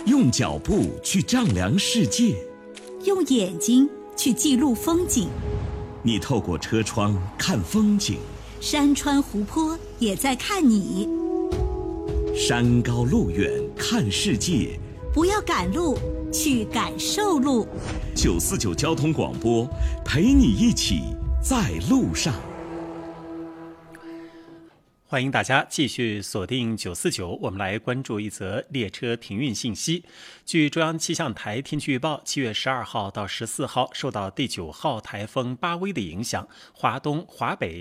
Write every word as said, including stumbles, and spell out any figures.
用脚步去丈量世界， 用眼睛去记录风景。 你透过车窗看风景， 山川湖泊也在看你。 山高路远看世界， 不要赶路，去感受路。 九四九交通广播，陪你一起在路上。 欢迎大家继续锁定九四九，我们来关注一则列车停运信息。据中央气象台天气预报，七月十二号到十四号，受到第九号台风巴威的影响，华东、华北